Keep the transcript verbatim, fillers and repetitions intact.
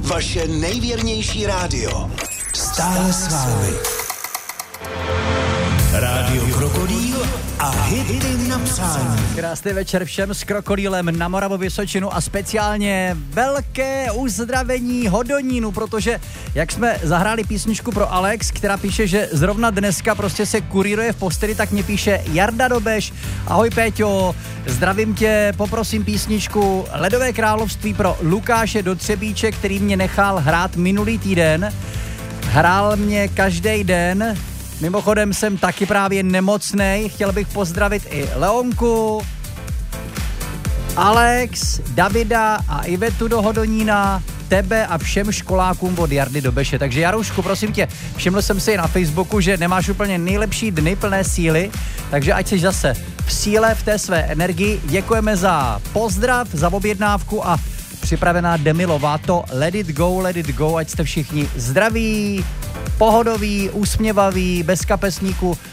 Vaše nejvěrnější rádio. Stále s vámi. Rádio Krokodýl a hity na přání. Krásný večer všem s Krokodýlem na Moravu, Vysočinu a speciálně velké uzdravení Hodonínu, protože jak jsme zahráli písničku pro Alex, která píše, že zrovna dneska prostě se kuríruje v posteli, tak mě píše Jarda Dobeš. Ahoj Péťo, zdravím tě, poprosím písničku Ledové království pro Lukáše do Třebíče, který mě nechal hrát minulý týden. Hrál mě každý den. Mimochodem jsem taky právě nemocnej, chtěl bych pozdravit i Leonku, Alex, Davida a Ivetu do Hodonína, tebe a všem školákům od Jardy Dobeše. Takže Jaroušku, prosím tě, všiml jsem si na Facebooku, že nemáš úplně nejlepší dny plné síly, takže ať jsi zase v síle, v té své energii. Děkujeme za pozdrav, za objednávku a připravená Demi Lovato, let it go, let it go, ať jste všichni zdraví, pohodoví, úsměvaví, bez kapesníku